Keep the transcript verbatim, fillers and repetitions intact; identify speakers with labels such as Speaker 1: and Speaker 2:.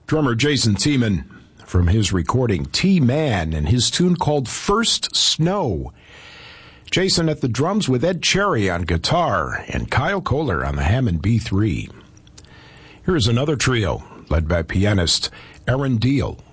Speaker 1: Drummer Jason Tiemann from his recording T-Man and his tune called First Snow. Jason at the drums with Ed Cherry on guitar and Kyle Kohler on the Hammond B three. Here's another trio led by pianist Aaron Deal.